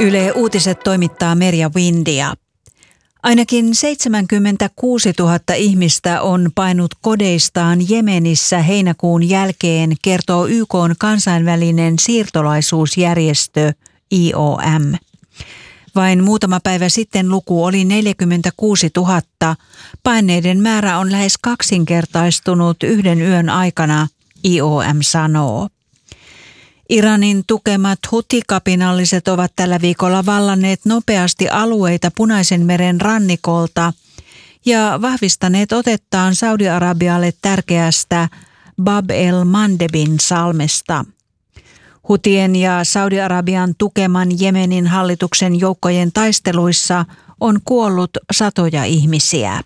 Yle Uutiset toimittaa Merja Windia. Ainakin 76 000 ihmistä on painut kodeistaan Jemenissä heinäkuun jälkeen, kertoo YK:n kansainvälinen siirtolaisuusjärjestö IOM. Vain muutama päivä sitten luku oli 46 000. Paineiden määrä on lähes kaksinkertaistunut yhden yön aikana, IOM sanoo. Iranin tukemat huthi-kapinalliset ovat tällä viikolla vallanneet nopeasti alueita Punaisen meren rannikolta ja vahvistaneet otettaan Saudi-Arabialle tärkeästä Bab el-Mandebin salmesta. Hutien ja Saudi-Arabian tukeman Jemenin hallituksen joukkojen taisteluissa on kuollut satoja ihmisiä.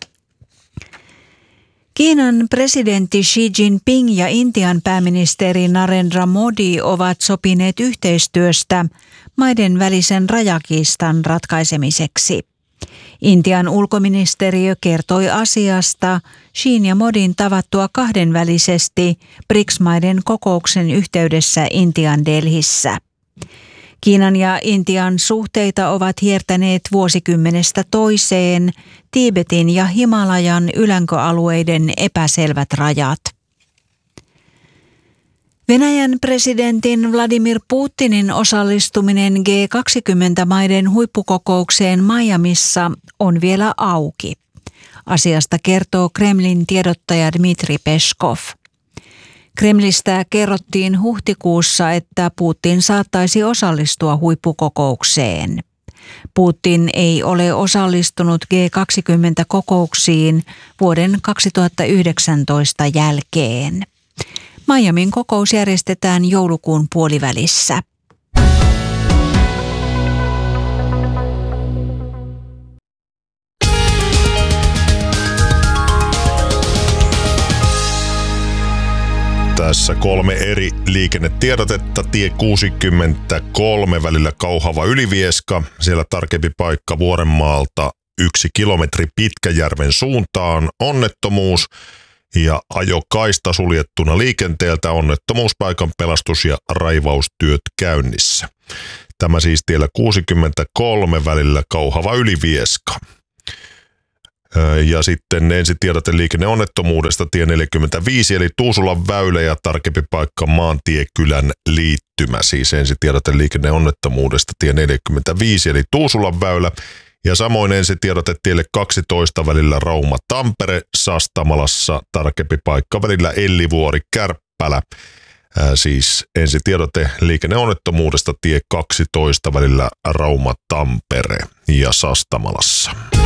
Kiinan presidentti Xi Jinping ja Intian pääministeri Narendra Modi ovat sopineet yhteistyöstä maiden välisen rajakiistan ratkaisemiseksi. Intian ulkoministeriö kertoi asiasta Xin ja Modin tavattua kahdenvälisesti BRICS-maiden kokouksen yhteydessä Intian Delhissä. Kiinan ja Intian suhteita ovat hiertäneet vuosikymmenestä toiseen Tiibetin ja Himalajan ylänkö-alueiden epäselvät rajat. Venäjän presidentin Vladimir Putinin osallistuminen G20-maiden huippukokoukseen Miamissa on vielä auki. Asiasta kertoo Kremlin tiedottaja Dmitri Peskov. Kremlistä kerrottiin huhtikuussa, että Putin saattaisi osallistua huippukokoukseen. Putin ei ole osallistunut G20-kokouksiin vuoden 2019 jälkeen. Miamin kokous järjestetään joulukuun puolivälissä. Tässä 3 eri liikennetiedotetta. Tie 63 välillä Kauhava-Ylivieska. Siellä tarkempi paikka Vuorenmaalta 1 kilometri Pitkäjärven suuntaan. Onnettomuus ja ajokaista suljettuna liikenteeltä. Onnettomuuspaikan pelastus- ja raivaustyöt käynnissä. Tämä siis tiellä 63 välillä Kauhava-Ylivieska. Ja sitten ensitiedote liikenneonnettomuudesta tie 45 eli Tuusulan väylä ja tarkempi paikka Maantiekylän liittymä. Siis ensitiedote liikenneonnettomuudesta tie 45 eli Tuusulan väylä ja samoin ensitiedote tielle 12 välillä Rauma-Tampere Sastamalassa tarkempi paikka välillä Ellivuori-Kärppälä. Siis ensitiedote liikenneonnettomuudesta tie 12 välillä Rauma-Tampere ja Sastamalassa.